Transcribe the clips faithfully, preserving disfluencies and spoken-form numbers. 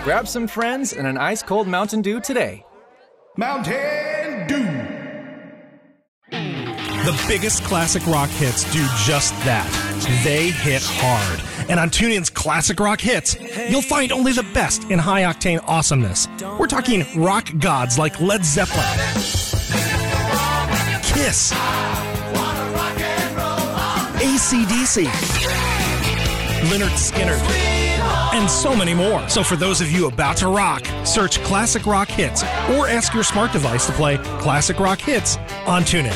Grab some friends and an ice-cold Mountain Dew today. Mountain Dew. The biggest classic rock hits do just that. They hit hard. And on TuneIn's Classic Rock Hits, you'll find only the best in high-octane awesomeness. We're talking rock gods like Led Zeppelin, Kiss, A C D C, Lynyrd Skynyrd, and so many more. So for those of you about to rock, search Classic Rock Hits or ask your smart device to play Classic Rock Hits on TuneIn.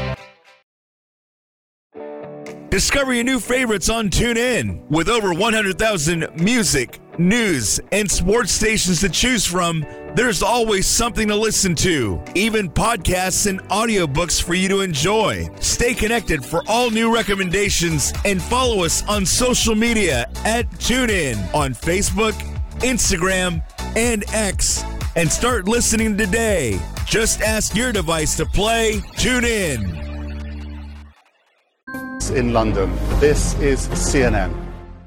Discover your new favorites on TuneIn. With over one hundred thousand music, news, and sports stations to choose from, there's always something to listen to, even podcasts and audiobooks for you to enjoy. Stay connected for all new recommendations and follow us on social media at TuneIn on Facebook, Instagram, and X. And start listening today. Just ask your device to play TuneIn. In London. This is C N N.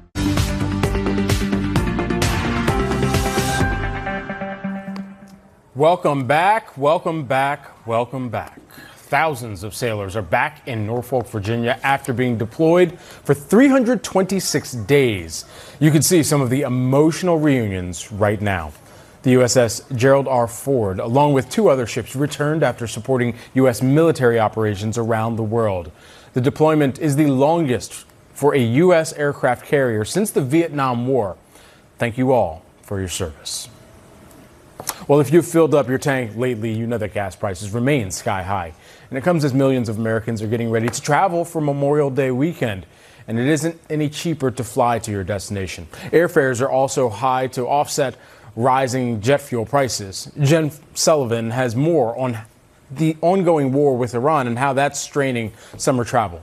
Welcome back, welcome back, welcome back. Thousands of sailors are back in Norfolk, Virginia after being deployed for three hundred twenty-six days. You can see some of the emotional reunions right now. The U S S Gerald R. Ford, along with two other ships, returned after supporting U S military operations around the world. The deployment is the longest for a U S aircraft carrier since the Vietnam War. Thank you all for your service. Well, if you've filled up your tank lately, you know that gas prices remain sky high. And it comes as millions of Americans are getting ready to travel for Memorial Day weekend. And it isn't any cheaper to fly to your destination. Airfares are also high to offset rising jet fuel prices. Jen Sullivan has more on the ongoing war with Iran and how that's straining summer travel.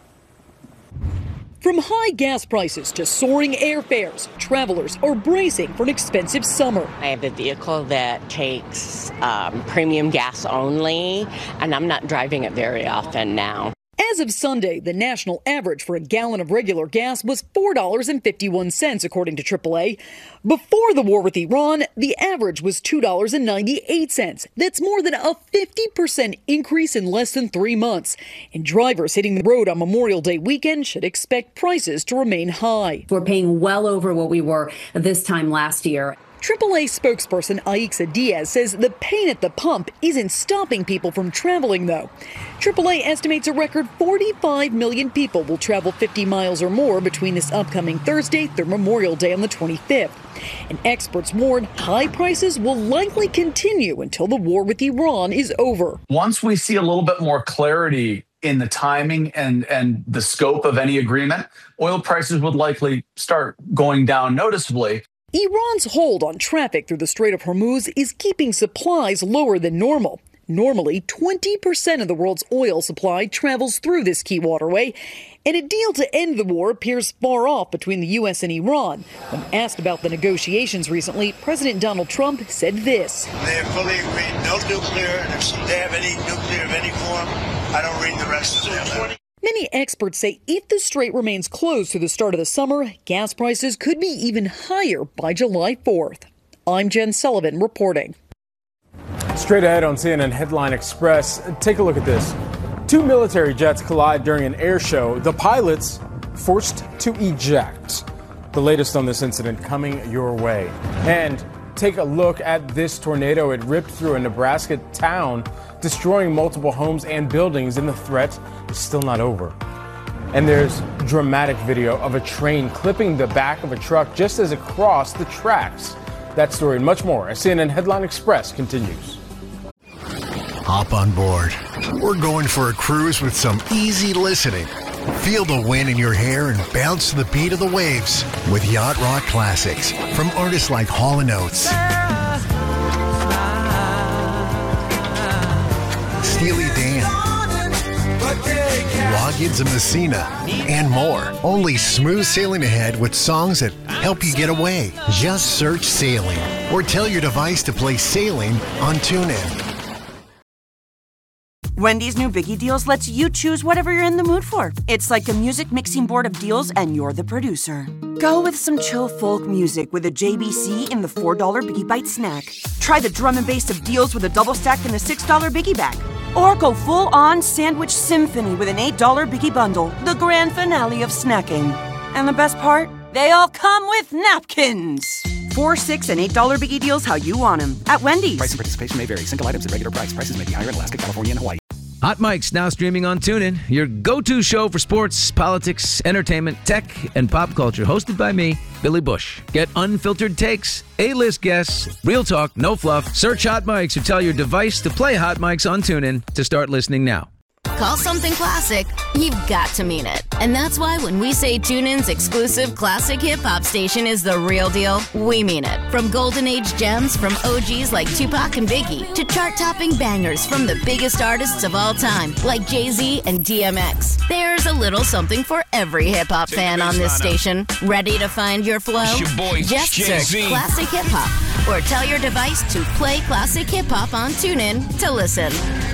From high gas prices to soaring airfares, travelers are bracing for an expensive summer. I have a vehicle that takes um, premium gas only, and I'm not driving it very often now. As of Sunday, the national average for a gallon of regular gas was four dollars and fifty-one cents, according to triple A. Before the war with Iran, the average was two dollars and ninety-eight cents. That's more than a fifty percent increase in less than three months. And drivers hitting the road on Memorial Day weekend should expect prices to remain high. We're paying well over what we were this time last year. triple A spokesperson Aixa Diaz says the pain at the pump isn't stopping people from traveling, though. triple A estimates a record forty-five million people will travel fifty miles or more between this upcoming Thursday through Memorial Day on the twenty-fifth. And experts warn high prices will likely continue until the war with Iran is over. Once we see a little bit more clarity in the timing and, and the scope of any agreement, oil prices would likely start going down noticeably. Iran's hold on traffic through the Strait of Hormuz is keeping supplies lower than normal. Normally, twenty percent of the world's oil supply travels through this key waterway, and a deal to end the war appears far off between the U S and Iran. When asked about the negotiations recently, President Donald Trump said this. They have fully agreed no nuclear, and if they have any nuclear of any form, I don't read the rest of their letter. Many experts say if the strait remains closed through the start of the summer, gas prices could be even higher by July fourth. I'm Jen Sullivan reporting. Straight ahead on C N N Headline Express, take a look at this. Two military jets collide during an air show. The pilots forced to eject. The latest on this incident coming your way. And take a look at this tornado. It ripped through a Nebraska town, destroying multiple homes and buildings, and the threat is still not over. And there's dramatic video of a train clipping the back of a truck just as it crossed the tracks. That story and much more as C N N Headline Express continues. Hop on board. We're going for a cruise with some easy listening. Feel the wind in your hair and bounce to the beat of the waves with Yacht Rock Classics from artists like Hall and Oates, Steely Dan, Loggins and Messina, and more. Only smooth sailing ahead with songs that help you get away. Just search Sailing or tell your device to play Sailing on TuneIn. Wendy's new Biggie Deals lets you choose whatever you're in the mood for. It's like a music mixing board of deals, and you're the producer. Go with some chill folk music with a J B C in the four dollar Biggie Bite snack. Try the drum and bass of deals with a double stack in the six dollar Biggie Bag. Or go full-on sandwich symphony with an eight dollar Biggie Bundle, the grand finale of snacking. And the best part? They all come with napkins. Four, six, and eight dollar Biggie Deals how you want them at Wendy's. Price and participation may vary. Single items at regular price. Prices may be higher in Alaska, California, and Hawaii. Hot Mic's now streaming on TuneIn, your go-to show for sports, politics, entertainment, tech, and pop culture. Hosted by me, Billy Bush. Get unfiltered takes, A-list guests, real talk, no fluff. Search Hot Mics or tell your device to play Hot Mics on TuneIn to start listening now. Call something classic, you've got to mean it. And that's why when we say TuneIn's exclusive classic hip-hop station is the real deal, we mean it. From golden age gems from O Gs like Tupac and Biggie to chart-topping bangers from the biggest artists of all time like Jay-Z and D M X. There's a little something for every hip-hop fan on this station. Ready to find your flow? It's your boy, Just Jay-Z. search Classic Hip-Hop or tell your device to play Classic Hip-Hop on TuneIn to listen.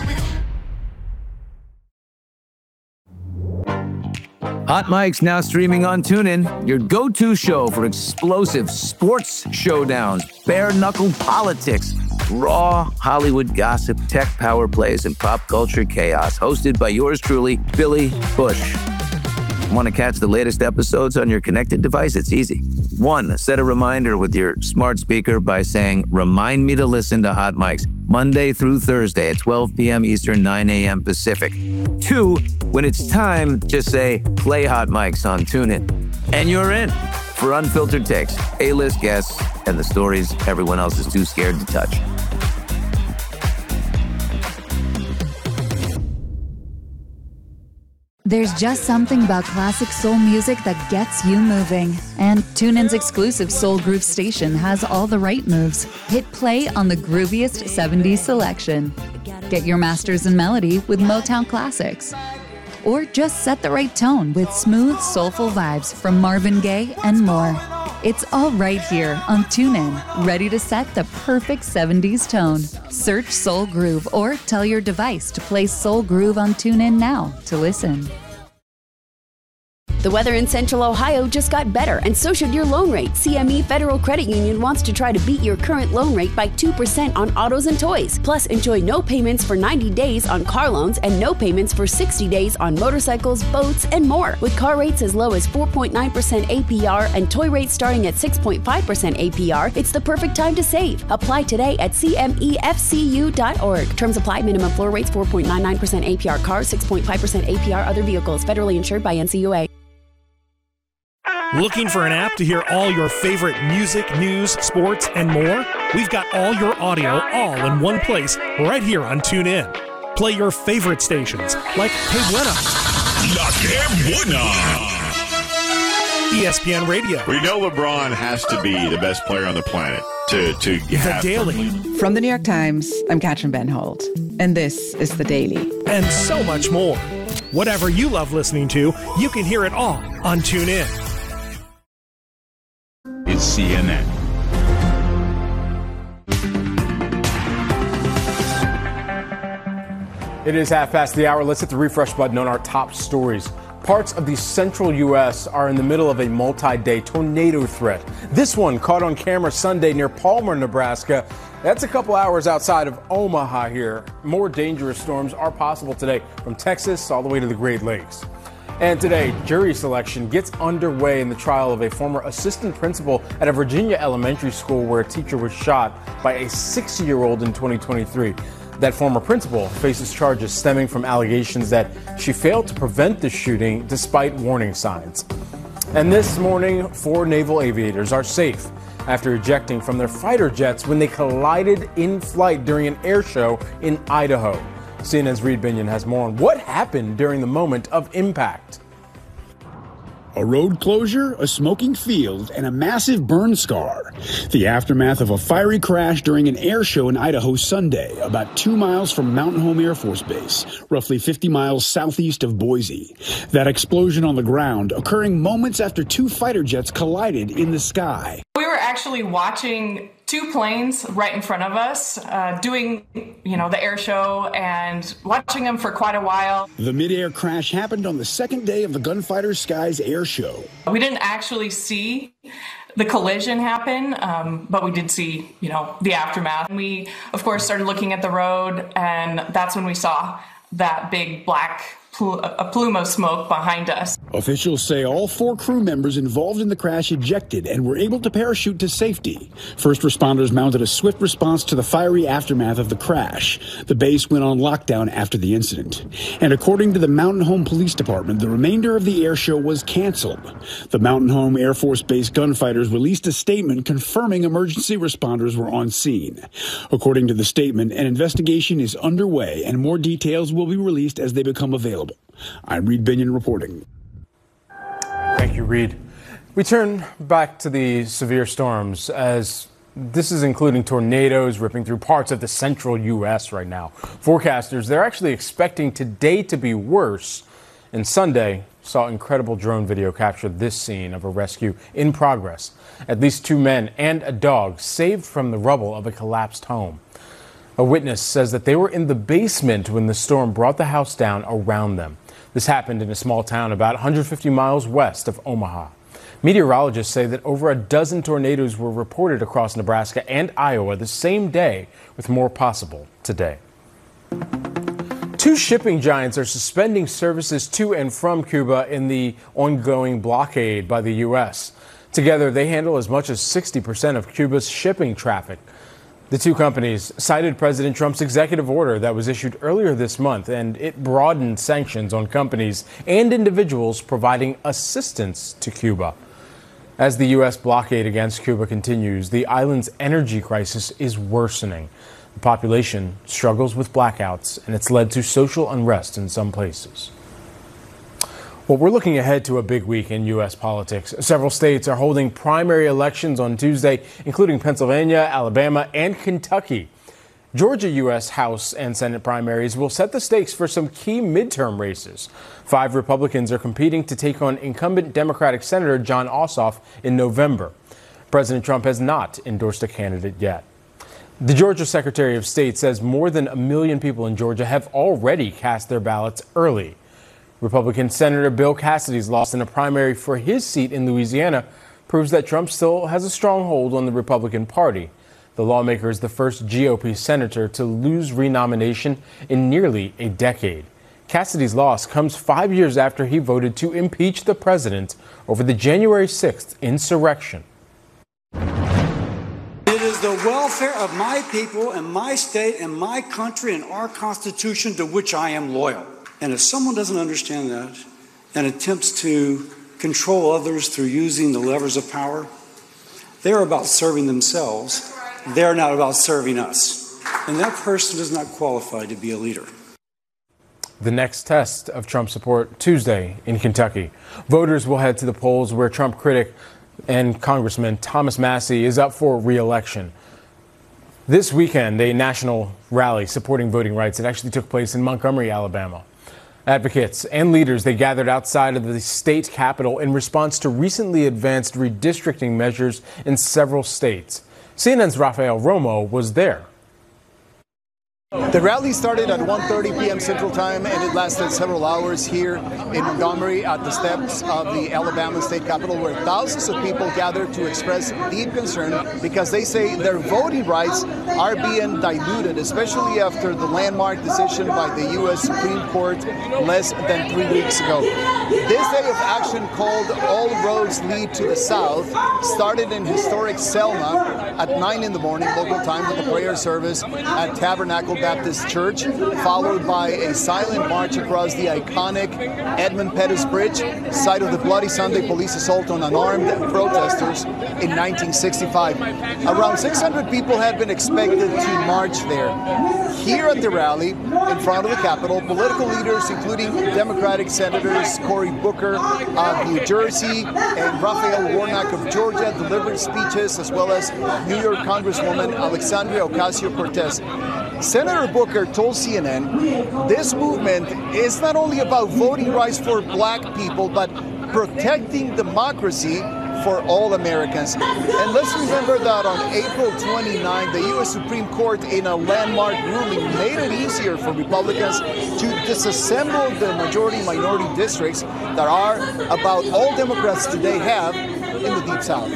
Hot Mic's now streaming on TuneIn, your go-to show for explosive sports showdowns, bare-knuckle politics, raw Hollywood gossip, tech power plays, and pop culture chaos. Hosted by yours truly, Billy Bush. Want to catch the latest episodes on your connected device? It's easy. One, set a reminder with your smart speaker by saying, "Remind me to listen to Hot Mics Monday through Thursday at twelve p.m. Eastern, nine a.m. Pacific." Two, when it's time, just say, "Play Hot Mics on TuneIn." And you're in for unfiltered takes, A-list guests, and the stories everyone else is too scared to touch. There's just something about classic soul music that gets you moving. And TuneIn's exclusive Soul Groove station has all the right moves. Hit play on the grooviest seventies selection. Get your masters in melody with Motown classics. Or just set the right tone with smooth, soulful vibes from Marvin Gaye and more. It's all right here on TuneIn, ready to set the perfect seventies tone. Search Soul Groove or tell your device to play Soul Groove on TuneIn now to listen. The weather in Central Ohio just got better, and so should your loan rate. C M E Federal Credit Union wants to try to beat your current loan rate by two percent on autos and toys. Plus, enjoy no payments for ninety days on car loans and no payments for sixty days on motorcycles, boats, and more. With car rates as low as four point nine percent A P R and toy rates starting at six point five percent A P R, it's the perfect time to save. Apply today at C M E F C U dot org. Terms apply. Minimum floor rates four point nine nine percent A P R cars, six point five percent A P R other vehicles. Federally insured by N C U A. Looking for an app to hear all your favorite music, news, sports, and more? We've got all your audio all in one place right here on TuneIn. Play your favorite stations like Que Buena, La Que Buena, E S P N Radio. We know LeBron has to be the best player on the planet to, to have... The Daily. From the New York Times, I'm Katrin Benholt, and this is The Daily. And so much more. Whatever you love listening to, you can hear it all on TuneIn. It's C N N. It is half past the hour. Let's hit the refresh button on our top stories. Parts of the central U S are in the middle of a multi-day tornado threat. This one caught on camera Sunday near Palmer, Nebraska. That's a couple hours outside of Omaha here. More dangerous storms are possible today from Texas all the way to the Great Lakes. And today, jury selection gets underway in the trial of a former assistant principal at a Virginia elementary school where a teacher was shot by a six-year-old in twenty twenty-three. That former principal faces charges stemming from allegations that she failed to prevent the shooting despite warning signs. And this morning, four naval aviators are safe after ejecting from their fighter jets when they collided in flight during an air show in Idaho. C N N's Reed Binion has more on what happened during the moment of impact. A road closure, a smoking field, and a massive burn scar. The aftermath of a fiery crash during an air show in Idaho Sunday, about two miles from Mountain Home Air Force Base, roughly fifty miles southeast of Boise. That explosion on the ground occurring moments after two fighter jets collided in the sky. We were actually watching two planes right in front of us, uh, doing, you know, the air show and watching them for quite a while. The mid-air crash happened on the second day of the Gunfighter Skies air show. We didn't actually see the collision happen, um, but we did see, you know, the aftermath. We, of course, started looking at the road, and that's when we saw that big black pl- a plume of smoke behind us. Officials say all four crew members involved in the crash ejected and were able to parachute to safety. First responders mounted a swift response to the fiery aftermath of the crash. The base went on lockdown after the incident. And according to the Mountain Home Police Department, the remainder of the air show was canceled. The Mountain Home Air Force Base gunfighters released a statement confirming emergency responders were on scene. According to the statement, an investigation is underway and more details will be released as they become available. I'm Reed Binion reporting. Thank you, Reed. We turn back to the severe storms, as this is including tornadoes ripping through parts of the central U S right now. Forecasters, they're actually expecting today to be worse. And Sunday saw incredible drone video capture this scene of a rescue in progress. At least two men and a dog saved from the rubble of a collapsed home. A witness says that they were in the basement when the storm brought the house down around them. This happened in a small town about one hundred fifty miles west of Omaha. Meteorologists say that over a dozen tornadoes were reported across Nebraska and Iowa the same day, with more possible today. Two shipping giants are suspending services to and from Cuba in the ongoing blockade by the U S. Together, they handle as much as sixty percent of Cuba's shipping traffic. The two companies cited President Trump's executive order that was issued earlier this month, and it broadened sanctions on companies and individuals providing assistance to Cuba. As the U S blockade against Cuba continues, the island's energy crisis is worsening. The population struggles with blackouts, and it's led to social unrest in some places. Well, we're looking ahead to a big week in U S politics. Several states are holding primary elections on Tuesday, including Pennsylvania, Alabama, and Kentucky. Georgia U S House and Senate primaries will set the stakes for some key midterm races. Five Republicans are competing to take on incumbent Democratic Senator Jon Ossoff in November. President Trump has not endorsed a candidate yet. The Georgia Secretary of State says more than a million people in Georgia have already cast their ballots early. Republican Senator Bill Cassidy's loss in a primary for his seat in Louisiana proves that Trump still has a strong hold on the Republican Party. The lawmaker is the first G O P senator to lose renomination in nearly a decade. Cassidy's loss comes five years after he voted to impeach the president over the January sixth insurrection. It is the welfare of my people and my state and my country and our Constitution to which I am loyal. And if someone doesn't understand that and attempts to control others through using the levers of power, they're about serving themselves. They're not about serving us. And that person is not qualified to be a leader. The next test of Trump support Tuesday in Kentucky. Voters will head to the polls where Trump critic and Congressman Thomas Massie is up for re-election. This weekend, a national rally supporting voting rights, it actually took place in Montgomery, Alabama. Advocates and leaders, they gathered outside of the state capitol in response to recently advanced redistricting measures in several states. C N N's Rafael Romo was there. The rally started at one thirty p.m. Central Time, and it lasted several hours here in Montgomery at the steps of the Alabama State Capitol, where thousands of people gathered to express deep concern because they say their voting rights are being diluted, especially after the landmark decision by the U S Supreme Court less than three weeks ago. This day of action, called All Roads Lead to the South, started in historic Selma at nine in the morning local time with a prayer service at Tabernacle Baptist Church, followed by a silent march across the iconic Edmund Pettus Bridge, site of the Bloody Sunday police assault on unarmed protesters in nineteen sixty-five. Around six hundred people have been expected to march there. Here at the rally, in front of the Capitol, political leaders, including Democratic Senators Cory Booker of New Jersey and Raphael Warnock of Georgia, delivered speeches, as well as New York Congresswoman Alexandria Ocasio-Cortez. Senator Booker told C N N this movement is not only about voting rights for black people, but protecting democracy for all Americans. And let's remember that on April twenty-ninth, the U S Supreme Court, in a landmark ruling, made it easier for Republicans to disassemble the majority-minority districts that are about all Democrats today have in the Deep South.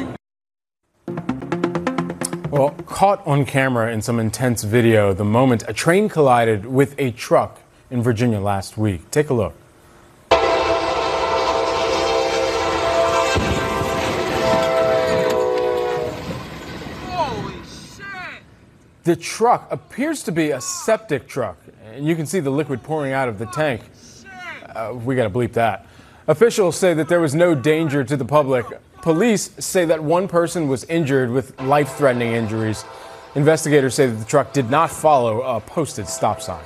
Well, caught on camera in some intense video, the moment a train collided with a truck in Virginia last week. Take a look. Holy shit! The truck appears to be a septic truck, and you can see the liquid pouring out of the tank. Uh, we gotta bleep that. Officials say that there was no danger to the public. Police say that one person was injured with life-threatening injuries. Investigators say that the truck did not follow a posted stop sign.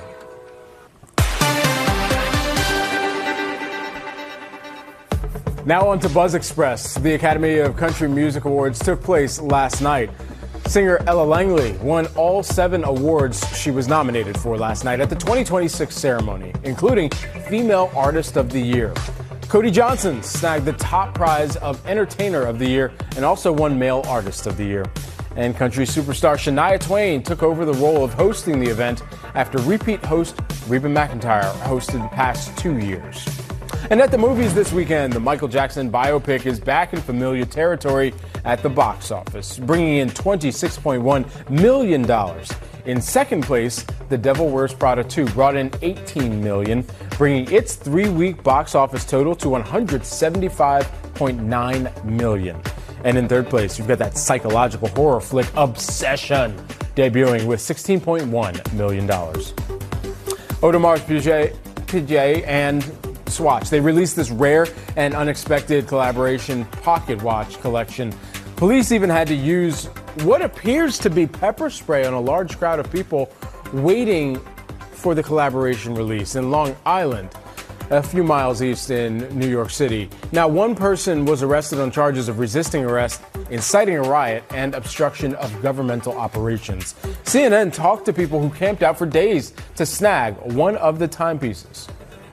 Now on to Buzz Express. The Academy of Country Music Awards took place last night. Singer Ella Langley won all seven awards she was nominated for last night at the twenty twenty-six ceremony, including Female Artist of the Year. Cody Johnson snagged the top prize of Entertainer of the Year and also won Male Artist of the Year. And country superstar Shania Twain took over the role of hosting the event after repeat host Reba McEntire hosted the past two years. And at the movies this weekend, the Michael Jackson biopic is back in familiar territory at the box office, bringing in twenty-six point one million dollars. In second place, The Devil Wears Prada two brought in eighteen million dollars, bringing its three-week box office total to one hundred seventy-five point nine million dollars. And in third place, you've got that psychological horror flick Obsession, debuting with sixteen point one million dollars. Audemars Piguet, Piguet and Swatch, they released this rare and unexpected collaboration pocket watch collection. Police even had to use what appears to be pepper spray on a large crowd of people waiting for the collaboration release in Long Island, a few miles east in New York City. Now, one person was arrested on charges of resisting arrest, inciting a riot, and obstruction of governmental operations. C N N talked to people who camped out for days to snag one of the timepieces.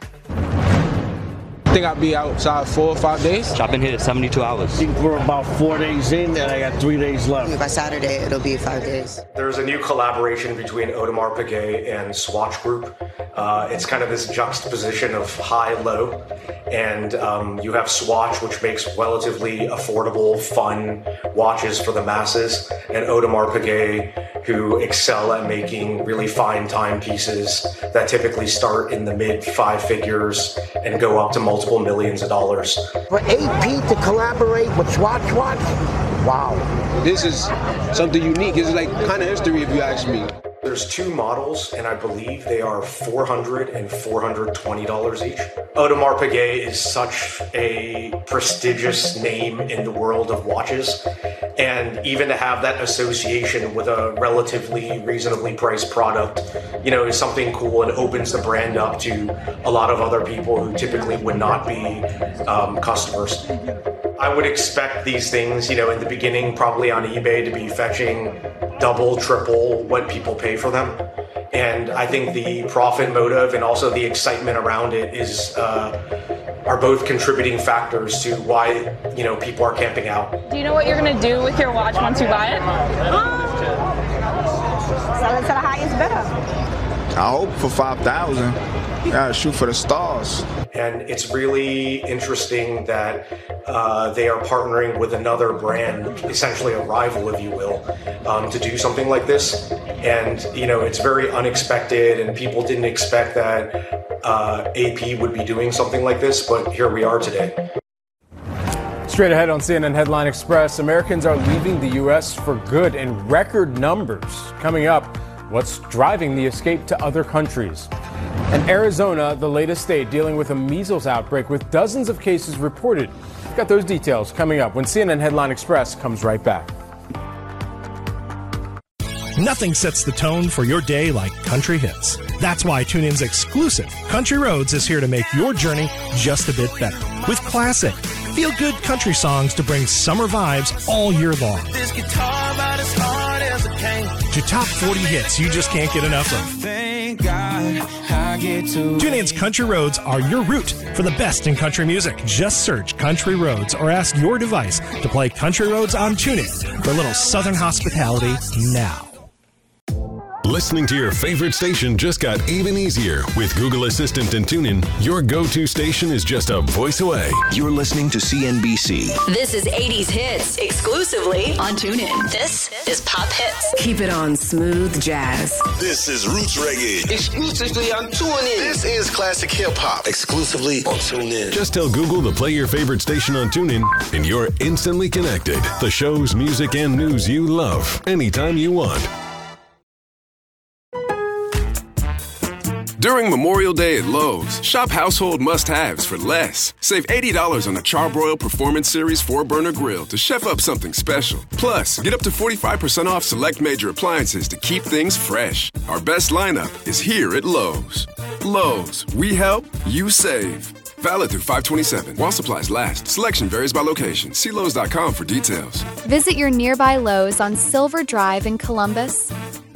I think I'll be outside four or five days. I've been here seventy-two hours. We're about four days in, and I got three days left. By Saturday, it'll be five days. There's a new collaboration between Audemars Piguet and Swatch Group. Uh, it's kind of this juxtaposition of high-low, and um, you have Swatch, which makes relatively affordable, fun watches for the masses, and Audemars Piguet, who excel at making really fine timepieces that typically start in the mid five figures and go up to multiple millions of dollars. For A P to collaborate with Swatch Watch, wow. This is something unique. This is like kind of history, if you ask me. There's two models, and I believe they are four hundred dollars and four hundred twenty dollars each. Audemars Piguet is such a prestigious name in the world of watches, and even to have that association with a relatively reasonably priced product, you know, is something cool and opens the brand up to a lot of other people who typically would not be um, customers. I would expect these things, you know, in the beginning, probably on eBay, to be fetching double, triple what people pay for them. And I think the profit motive and also the excitement around it is uh, are both contributing factors to why, you know, people are camping out. Do you know what you're going to do with your watch once you buy it? Um, sell it to the highest bidder. I hope for five thousand. Yeah, shoot for the stars. And it's really interesting that uh, they are partnering with another brand, essentially a rival, if you will, um, to do something like this. And, you know, it's very unexpected, and people didn't expect that uh, A P would be doing something like this, but here we are today. Straight ahead on C N N Headline Express, Americans are leaving the U S for good in record numbers. Coming up, what's driving the escape to other countries? And Arizona, the latest state dealing with a measles outbreak with dozens of cases reported. We've got those details coming up when C N N Headline Express comes right back. Nothing sets the tone for your day like country hits. That's why TuneIn's exclusive Country Roads is here to make your journey just a bit better. With classic, feel-good country songs to bring summer vibes all year long. This guitar about as hard as it came. To top forty hits you just can't get enough of. Thank God. TuneIn's Country Roads are your route for the best in country music. Just search Country Roads or ask your device to play Country Roads on TuneIn for a little Southern hospitality now. Listening to your favorite station just got even easier. With Google Assistant and TuneIn, your go-to station is just a voice away. You're listening to C N B C. This is eighties Hits, exclusively on TuneIn. This is Pop Hits. Keep it on smooth jazz. This is Roots Reggae. Exclusively on TuneIn. This is Classic Hip Hop. Exclusively on TuneIn. Just tell Google to play your favorite station on TuneIn, and you're instantly connected. The shows, music, and news you love, anytime you want. During Memorial Day at Lowe's, shop household must-haves for less. Save eighty dollars on a Charbroil Performance Series four burner grill to chef up something special. Plus, get up to forty-five percent off select major appliances to keep things fresh. Our best lineup is here at Lowe's. Lowe's, we help, you save. Valid through five twenty-seven. While supplies last. Selection varies by location. See Lowe's dot com for details. Visit your nearby Lowe's on Silver Drive in Columbus.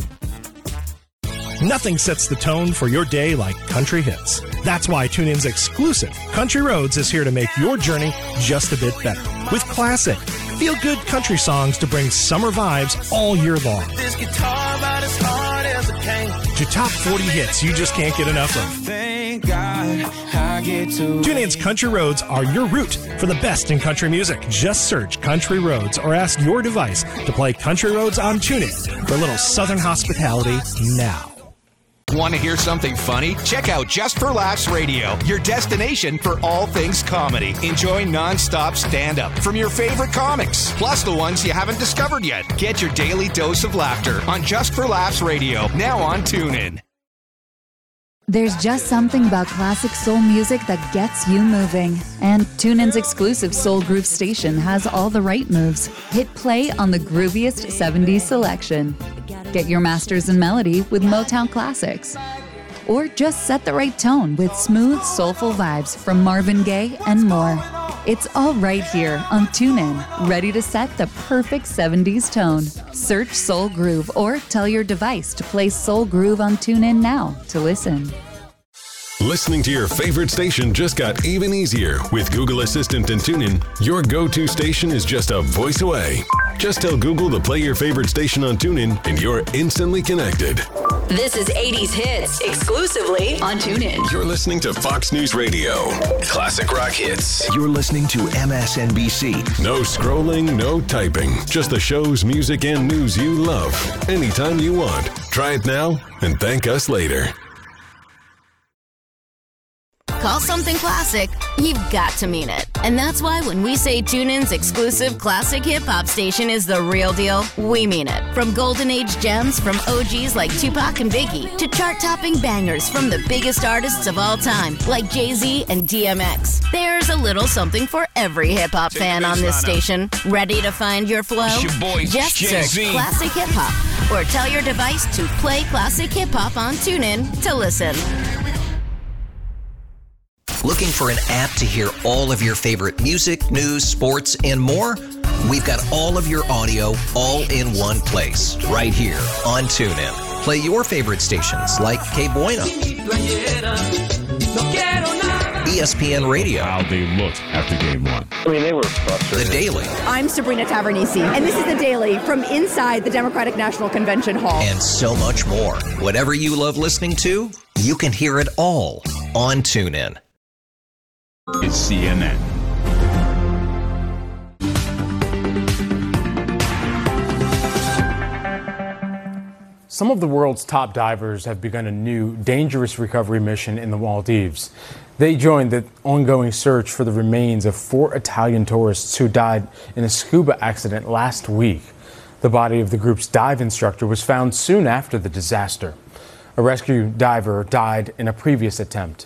Nothing sets the tone for your day like country hits. That's why TuneIn's exclusive Country Roads is here to make your journey just a bit better. With classic, feel-good country songs to bring summer vibes all year long. This guitar about as hard as it can. To top forty hits you just can't get enough of. Thank God I get to TuneIn's Country Roads are your route for the best in country music. Just search Country Roads or ask your device to play Country Roads on TuneIn for a little Southern hospitality now. Want to hear something funny? Check out Just for Laughs Radio, your destination for all things comedy. Enjoy non-stop stand-up from your favorite comics, plus the ones you haven't discovered yet. Get your daily dose of laughter on Just for Laughs Radio, now on TuneIn. There's just something about classic soul music that gets you moving. And TuneIn's exclusive Soul Groove station has all the right moves. Hit play on the grooviest seventies selection. Get your masters in melody with Motown classics. Or just set the right tone with smooth, soulful vibes from Marvin Gaye and more. It's all right here on TuneIn, ready to set the perfect seventies tone. Search Soul Groove or tell your device to play Soul Groove on TuneIn now to listen. Listening to your favorite station just got even easier. With Google Assistant and TuneIn, your go-to station is just a voice away. Just tell Google to play your favorite station on TuneIn, and you're instantly connected. This is eighties Hits, exclusively on TuneIn. You're listening to Fox News Radio. Classic rock hits. You're listening to M S N B C. No scrolling, no typing. Just the shows, music, and news you love, anytime you want. Try it now and thank us later. Call something classic, you've got to mean it. And that's why when we say TuneIn's exclusive classic hip-hop station is the real deal, we mean it. From golden age gems from O Gs like Tupac and Biggie to chart-topping bangers from the biggest artists of all time like Jay-Z and D M X. There's a little something for every hip-hop fan on this station. Ready to find your flow? Your boy, Just Jay-Z. search Classic Hip-Hop or tell your device to play Classic Hip-Hop on TuneIn to listen. Looking for an app to hear all of your favorite music, news, sports, and more? We've got all of your audio all in one place, right here on TuneIn. Play your favorite stations like K Bueno, E S P N Radio. How they looked after game one. I mean, they were frustrated. The Daily. I'm Sabrina Tavernisi, and this is The Daily from inside the Democratic National Convention Hall. And so much more. Whatever you love listening to, you can hear it all on TuneIn. It's C N N. Some of the world's top divers have begun a new dangerous recovery mission in the Maldives. They joined the ongoing search for the remains of four Italian tourists who died in a scuba accident last week. The body of the group's dive instructor was found soon after the disaster. A rescue diver died in a previous attempt.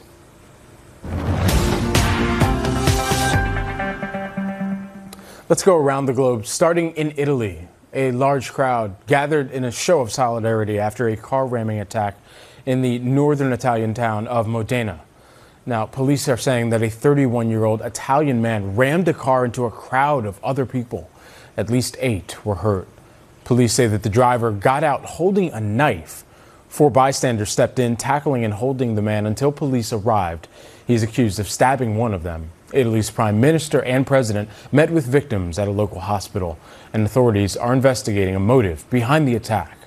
Let's go around the globe, starting in Italy. A large crowd gathered in a show of solidarity after a car ramming attack in the northern Italian town of Modena. Now, police are saying that a thirty-one-year-old Italian man rammed a car into a crowd of other people. At least eight were hurt. Police say that the driver got out holding a knife. Four bystanders stepped in, tackling and holding the man until police arrived. He's accused of stabbing one of them. Italy's prime minister and president met with victims at a local hospital, and authorities are investigating a motive behind the attack.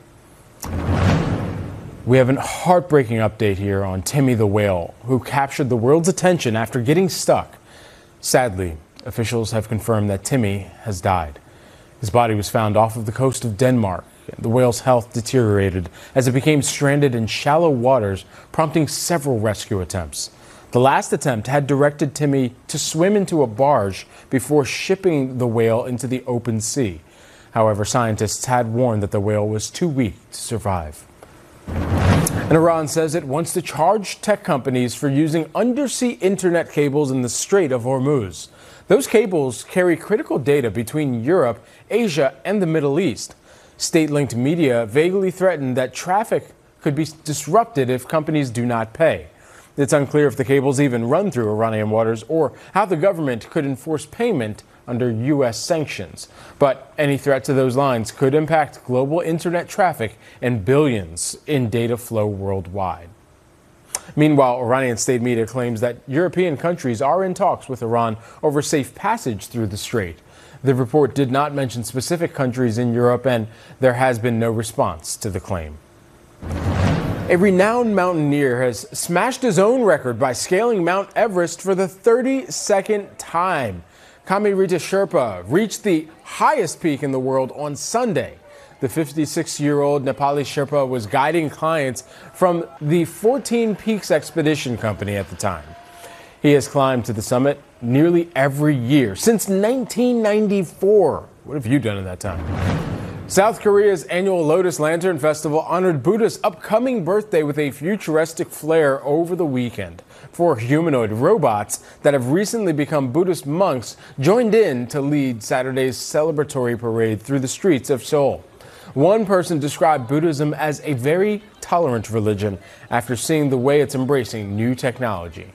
We have a heartbreaking update here on Timmy the whale, who captured the world's attention after getting stuck. Sadly, officials have confirmed that Timmy has died. His body was found off of the coast of Denmark. The whale's health deteriorated as it became stranded in shallow waters, prompting several rescue attempts. The last attempt had directed Timmy to swim into a barge before shipping the whale into the open sea. However, scientists had warned that the whale was too weak to survive. And Iran says it wants to charge tech companies for using undersea internet cables in the Strait of Hormuz. Those cables carry critical data between Europe, Asia, and the Middle East. State-linked media vaguely threatened that traffic could be disrupted if companies do not pay. It's unclear if the cables even run through Iranian waters or how the government could enforce payment under U S sanctions. But any threat to those lines could impact global internet traffic and billions in data flow worldwide. Meanwhile, Iranian state media claims that European countries are in talks with Iran over safe passage through the strait. The report did not mention specific countries in Europe, and there has been no response to the claim. A renowned mountaineer has smashed his own record by scaling Mount Everest for the thirty-second time. Kamirita Sherpa reached the highest peak in the world on Sunday. The fifty-six-year-old Nepali Sherpa was guiding clients from the fourteen Peaks Expedition Company at the time. He has climbed to the summit nearly every year since nineteen ninety-four. What have you done in that time? South Korea's annual Lotus Lantern Festival honored Buddha's upcoming birthday with a futuristic flair over the weekend. Four humanoid robots that have recently become Buddhist monks joined in to lead Saturday's celebratory parade through the streets of Seoul. One person described Buddhism as a very tolerant religion after seeing the way it's embracing new technology.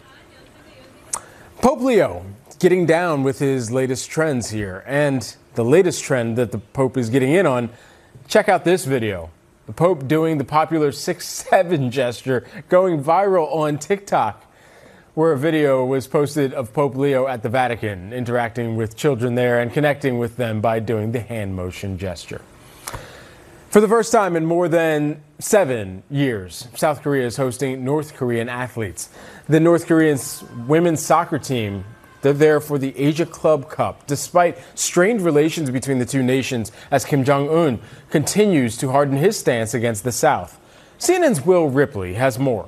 Pope Leo getting down with his latest trends here, and the latest trend that the Pope is getting in on, check out this video. The Pope doing the popular six seven gesture going viral on TikTok, where a video was posted of Pope Leo at the Vatican, interacting with children there and connecting with them by doing the hand motion gesture. For the first time in more than seven years, South Korea is hosting North Korean athletes. The North Korean women's soccer team, they're there for the Asia Club Cup, despite strained relations between the two nations as Kim Jong-un continues to harden his stance against the South. C N N's Will Ripley has more.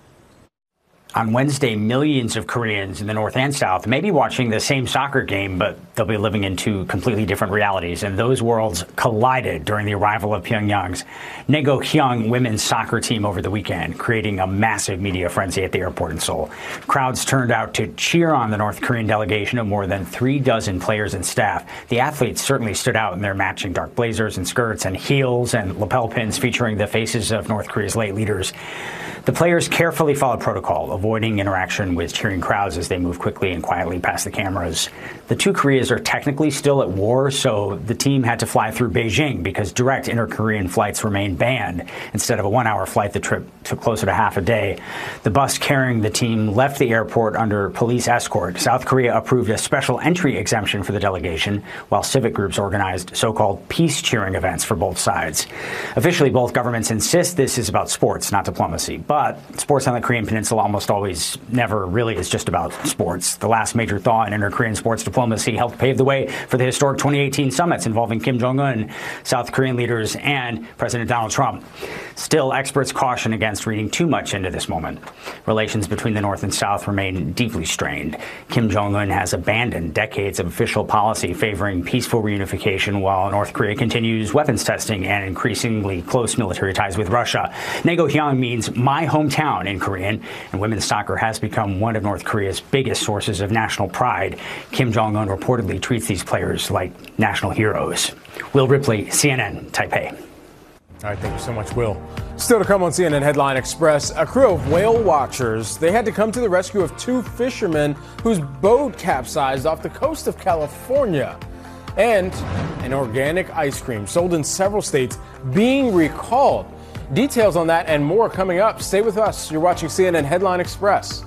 On Wednesday, millions of Koreans in the North and South may be watching the same soccer game, but they'll be living in two completely different realities. And those worlds collided during the arrival of Pyongyang's Naegohyang women's soccer team over the weekend, creating a massive media frenzy at the airport in Seoul. Crowds turned out to cheer on the North Korean delegation of more than three dozen players and staff. The athletes certainly stood out in their matching dark blazers and skirts and heels and lapel pins featuring the faces of North Korea's late leaders. The players carefully followed protocol, avoiding interaction with cheering crowds as they moved quickly and quietly past the cameras. The two Koreas are technically still at war, so the team had to fly through Beijing because direct inter-Korean flights remain banned. Instead of a one-hour flight, the trip took closer to half a day. The bus carrying the team left the airport under police escort. South Korea approved a special entry exemption for the delegation, while civic groups organized so-called peace cheering events for both sides. Officially, both governments insist this is about sports, not diplomacy. But But sports on the Korean Peninsula almost always never really is just about sports. The last major thaw in inter-Korean sports diplomacy helped pave the way for the historic twenty eighteen summits involving Kim Jong-un, South Korean leaders, and President Donald Trump. Still, experts caution against reading too much into this moment. Relations between the North and South remain deeply strained. Kim Jong-un has abandoned decades of official policy favoring peaceful reunification, while North Korea continues weapons testing and increasingly close military ties with Russia. Naegohyang means my hometown in Korean, and women's soccer has become one of North Korea's biggest sources of national pride. Kim Jong-un reportedly treats these players like national heroes. Will Ripley, C N N, Taipei. All right, thank you so much, Will. Still to come on C N N Headline Express, a crew of whale watchers, they had to come to the rescue of two fishermen whose boat capsized off the coast of California. And an organic ice cream sold in several states being recalled. Details on that and more coming up. Stay with us. You're watching C N N Headline Express.